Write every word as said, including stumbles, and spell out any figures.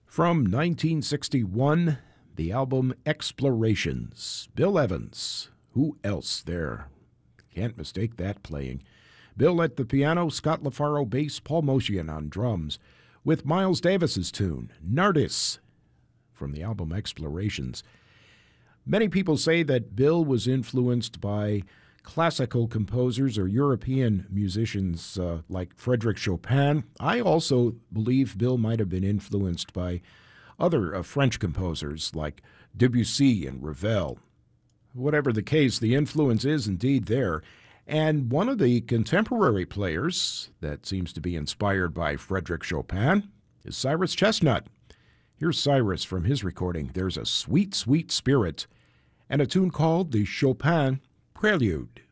From nineteen sixty-one, the album Explorations. Bill Evans. Who else there? Can't mistake that playing. Bill at the piano, Scott LaFaro bass, Paul Motian on drums, with Miles Davis's tune, Nardis, from the album Explorations. Many people say that Bill was influenced by classical composers or European musicians uh, like Frédéric Chopin. I also believe Bill might have been influenced by other uh, French composers like Debussy and Ravel. Whatever the case, the influence is indeed there. And one of the contemporary players that seems to be inspired by Frédéric Chopin is Cyrus Chestnut. Here's Cyrus from his recording, There's a Sweet, Sweet Spirit, and a tune called the Chopin Prelude.